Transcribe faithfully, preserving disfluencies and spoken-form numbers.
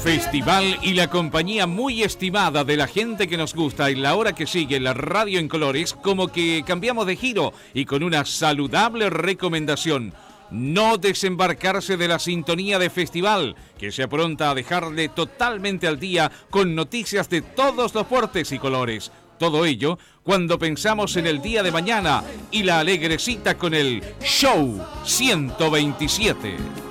Festival y la compañía muy estimada de la gente que nos gusta en la hora que sigue la radio en colores, como que cambiamos de giro y con una saludable recomendación: no desembarcarse de la sintonía de Festival, que se apronta a dejarle totalmente al día con noticias de todos los portes y colores. Todo ello cuando pensamos en el día de mañana y la alegre cita con el Show ciento veintisiete.